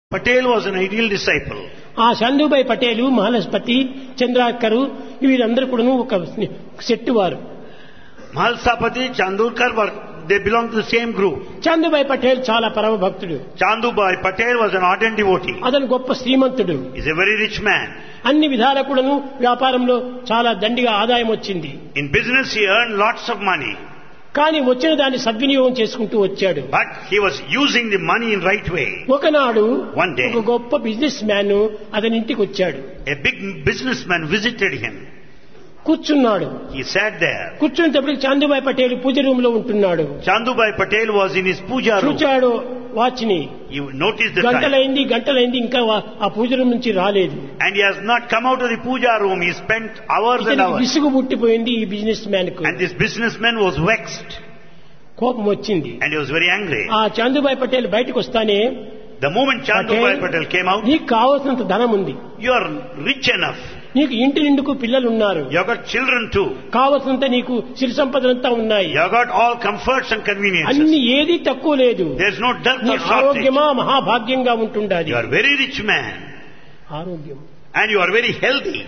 Patel was an ideal disciple. ఆ చందుబాయి పటేలు, మహాలక్ష్మతి, చంద్రాకరు వీరందరూ కూడా ఒక సెట్టు వారు. Mahalsapati, Chandurkar, they belong to the same group. చందుబాయి Patel చాలా పరమ భక్తుడు. Chandubai Patel was an ardent devotee. అతను గొప్ప శ్రీమంతుడు. He's a very rich man. అన్ని విధాల కూడాను వ్యాపారంలో చాలా దండిగా ఆదాయం వచ్చింది. In business he earned lots of money. కానీ వచ్చిన దాన్ని సద్వినియోగం చేసుకుంటూ వచ్చాడు. But he was using the money in right way. ఒకనాడు One day, ఒక గొప్ప బిజినెస్ మ్యాన్ అతని ఇంటికి వచ్చాడు. a big businessman visited him. కూర్చున్నాడు. He sat there. కూర్చునేటప్పటికి చందుబాయి Patel puja room లో ఉంటున్నాడు. Chandubai Patel was in his puja room. చూచాడు వాచ్ని. You noticed the time. గంటలైంది ఇంకా ఆ పూజ రూమ్ నుంచి రాలేదు. And he has not come out of the puja room. He spent hours and hours. విసుగు పుట్టిపోయింది ఈ బిజినెస్ మ్యాన్ కు. And this businessman was vexed. కోపం వచ్చింది. And he was very angry. ఆ చందుబాయి పటేల్ బయటకు వస్తానే, The moment Chandubai Patel came out, నీకు కావాల్సినంత ధనం ఉంది, you are rich enough. నీకు ఇంటి నిండుకు పిల్లలు ఉన్నారు, You have got children too. కావాల్సినంత నీకు సిరి సంపదలంతా ఉన్నాయి, You have got all comforts and conveniences. అన్ని ఏది తక్కువ లేదు, There is no dearth నీ or shortage. ఆరోగ్యమా మహాభాగ్యంగా ఉంటుండాలి. You are very rich man. ఆరోగ్యం And you are very healthy.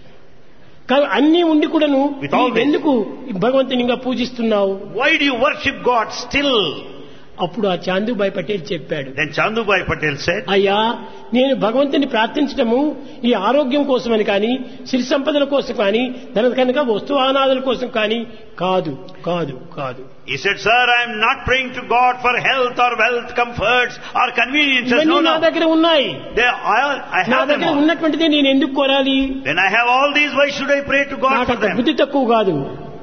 కానీ అన్ని ఉండి కూడాను With all this. ఎందుకు భగవంతునిగా పూజిస్తున్నావు? Why do you worship God still? అప్పుడు ఆ చందుబాయి పటేల్ చెప్పాడు, Then Chandubai Patel said, అయ్యా, నేను భగవంతుని ప్రార్థించడము ఈ ఆరోగ్యం కోసమని కానీ, సిరి సంపదల కోసం కానీ, ధన కనుక వస్తువానాదుల కోసం కానీ కాదు కాదు కాదు. He said, Sir, I am not praying to God for health or wealth, comforts or conveniences. ఇవన్నీ No, నా no. దగ్గర ఉన్నాయి. I నా have them దగ్గర all. ఉన్నటువంటిది నేను ఎందుకు కోరాలి? Then I have all these, why should I pray to God నాకు for అంత them? బుద్ధి తక్కువ కాదు.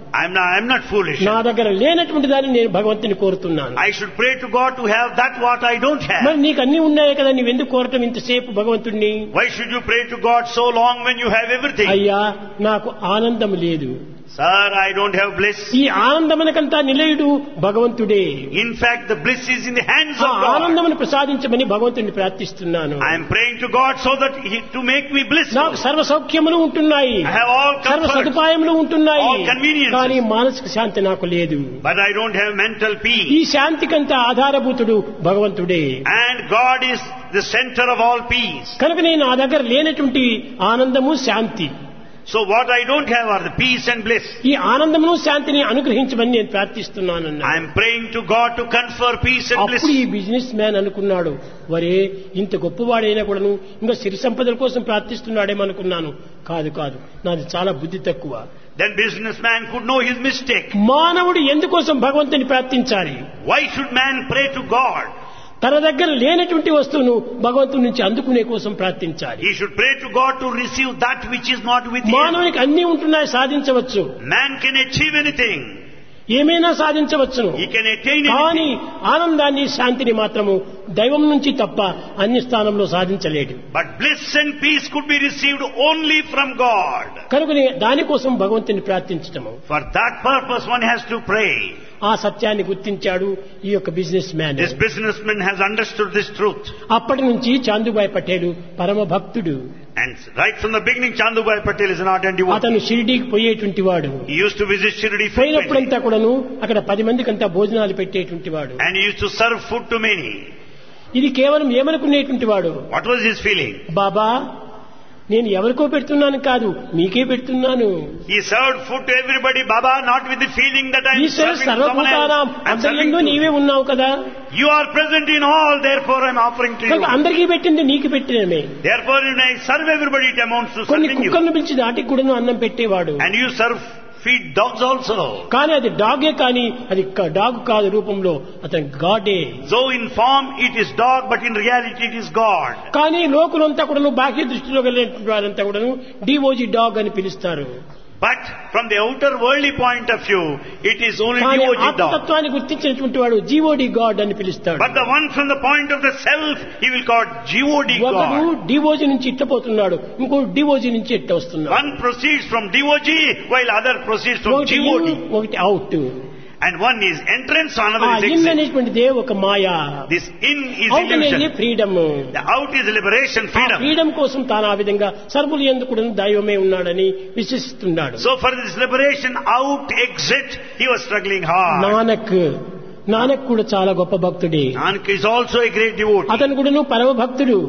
I'm not foolish. నా దగ్గర లేనటువంటి దాన్ని నేను భగవంతుని కోరుతున్నాను. I should pray to God to have that what I don't have. మరి నీకు అన్ని ఉన్నాయి కదా, నువ్వు ఎందుకు కోరటం ఇంతసేపు భగవంతుణ్ణి? Why should you pray to God so long when you have everything? అయ్యా, నాకు ఆనందం లేదు. Sir, I don't have bliss. ఈ ఆనందమునకంతా నిలయుడు భగవంతుడే. In fact, the bliss is in the hands ఆ of God. ఆనందమును ప్రసాదించమని భగవంతుని ప్రార్థిస్తున్నాను. I am praying to God so that to make me blissful. నాకు సర్వ సౌఖ్యములు ఉంటున్నాయి, I have all సర్వ comforts, సదుపాయములు ఉంటున్నాయి, all conveniences. కానీ మానసిక శాంతి నాకు లేదు. But I don't have mental ఈ peace. శాంతికంతా ఆధారభూతుడు భగవంతుడే. And God is the center of all peace. కనుక నేను నా దగ్గర లేనటువంటి ఆనందము శాంతి, So what I don't have are the peace and bliss. ఈ ఆనందమును శాంతిని అనుగ్రహించమని నేను ప్రార్థిస్తున్నాను. I am praying to God to confer peace and bliss. అప్పుడు ఈ బిజినెస్ మ్యాన్ అనుకున్నాడు, వరే ఇంత గొప్పవాడైనా కూడాను ఇంకా సిరి సంపదల కోసం ప్రార్థిస్తున్నాడేమనుకున్నాను. కాదు కాదు, నాది చాలా బుద్ధి తక్కువ. Then businessman could know his mistake. మానవుడు ఎందుకోసం భగవంతుని ప్రార్థించాలి? Why should man pray to God? తన దగ్గర లేనటువంటి వస్తువును భగవంతుడి నుంచి అందుకునే కోసం ప్రార్థించాలి. He should pray to God to receive that which is not with him. మానవునికి అన్ని ఉంటున్నాయి, సాధించవచ్చు, Man can achieve anything. ఏమైనా సాధించవచ్చును. He can attain కానీ anything. ఆనందాన్ని శాంతిని మాత్రము దైవం నుంచి తప్ప అన్ని స్థానంలో సాధించలేడు. But bliss and peace could be received only from God. కనుకనే దానికోసం భగవంతుని ప్రార్థించటము. For that purpose one has to pray. ఆ సత్యాన్ని గుర్తించాడు ఈ యొక్క business man. This businessman has understood this truth. అప్పటి నుంచి చందుబాయి పటేలు పరమ భక్తుడు. And right from the beginning, Chandubai Patel is an ardent devotee. అతను షిరిడీకి పోయేటువంటి వాడు. He used to visit Shirdi frequently. పోయినప్పుడంతా కూడాను అక్కడ 10 మందికంతా భోజనాలు పెట్టేటువంటి వాడు. And he used to serve food to many. ఇది కేవలం ఏమనుకునేటువంటి వాడు, What was his feeling? బాబా నేను ఎవరికో పెడుతున్నాను కాదు, మీకే పెడుతున్నాను. He served food to everybody, Baba, not with the feeling that I am Eshwara serving someone సర్వభూతానాం else. I am serving అందరిలో to నీవే ఉన్నావు కదా, you. are present in all, therefore I am offering to కనుక you. అందరికీ పెట్టింది నీకు పెట్టినమే. Therefore when I serve everybody, it amounts to కొన్ని serving you. కుక్కలను పిలిచి దాటికి కూడాను అన్నం పెట్టేవాడు. And you feed dogs also. కానీ అది డాగే, కానీ అది డాగ్ కాదు, రూపంలో అతను గాడే. So in form it is dog, but in reality it is God. కానీ లోకులంతా కూడాను బాహ్య దృష్టిలో కలిగినటువంటి వారంతా కూడాను డిఓజీ డాగ్ అని పిలుస్తారు. But from the outer worldly point of view, it is only కానీ DOG dog. ఆత్మతత్వాన్ని గుర్తించినటువంటి వాడు జీఓడి గాడ్ అని పిలుస్తాడు. But the one from the point of the self, he will call GOD ఒకడు God. డిఓజీ నుంచి ఇట్ట పోతున్నాడు, ఇంకోటి డిఓజీ నుంచి ఇట్ట వస్తున్నాడు. One proceeds from DOG, while other proceeds from ఒకటి GOD. ఇన్, ఒకటి out. And one is entrance, ఆ another is ఇన్ exit. అనేటువంటిదే ఒక మాయా, This in is అవుట్ అనేది illusion. Freedom. The out is liberation, freedom. Freedom కోసం తాను ఆ విధంగా సర్వులు ఎందుకు కూడా దైవమే ఉన్నాడని విశ్వసిస్తున్నాడు. So for this liberation, out, exit, he was struggling hard. Nanak కూడా చాలా గొప్ప భక్తుడే. Nanak is also a great devotee. అతను కూడా పరమ భక్తుడు.